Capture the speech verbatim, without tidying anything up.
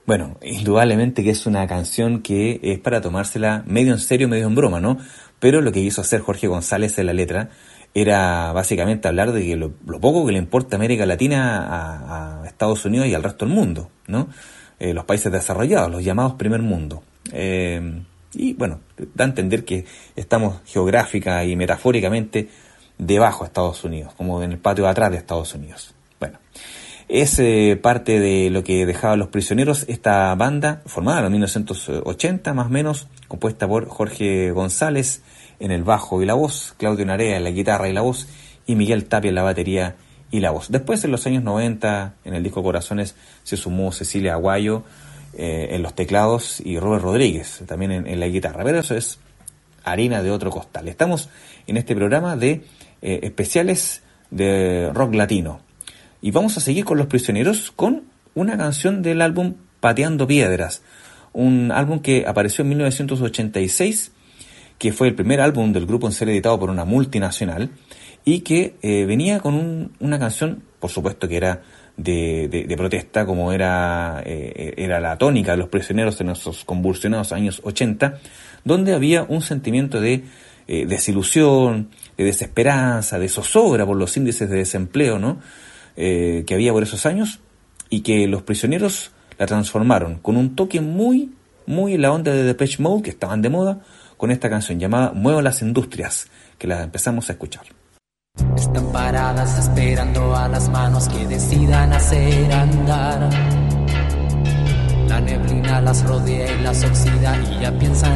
Bueno, indudablemente que es una canción que es para tomársela medio en serio, medio en broma, ¿no? Pero lo que quiso hacer Jorge González en la letra era básicamente hablar de que lo, lo poco que le importa a América Latina a, a Estados Unidos y al resto del mundo, ¿no? Eh, los países desarrollados, los llamados primer mundo. Eh, y bueno, da a entender que estamos geográfica y metafóricamente debajo de Estados Unidos, como en el patio de atrás de Estados Unidos. Bueno, es eh, parte de lo que dejaban Los Prisioneros, esta banda formada en mil novecientos ochenta más o menos, compuesta por Jorge González en el bajo y la voz, Claudio Narea en la guitarra y la voz, y Miguel Tapia en la batería y la voz. Después, en los años noventa, en el disco Corazones, se sumó Cecilia Aguayo eh, en los teclados y Robert Rodríguez también en, en la guitarra. Pero eso es harina de otro costal. Estamos en este programa de eh, especiales de rock latino. Y vamos a seguir con Los Prisioneros con una canción del álbum Pateando Piedras, un álbum que apareció en mil novecientos ochenta y seis, que fue el primer álbum del grupo en ser editado por una multinacional y que eh, venía con un, una canción, por supuesto que era de, de, de protesta, como era, eh, era la tónica de Los Prisioneros en esos convulsionados años ochenta, donde había un sentimiento de eh, desilusión, de desesperanza, de zozobra por los índices de desempleo, ¿no? Eh, que había por esos años, y que Los Prisioneros la transformaron con un toque muy, muy en la onda de Depeche Mode, que estaban de moda, con esta canción llamada Muevan las Industrias, que la empezamos a escuchar. Están paradas esperando a las manos que decidan hacer andar. La neblina las rodea y las oxida y ya piensan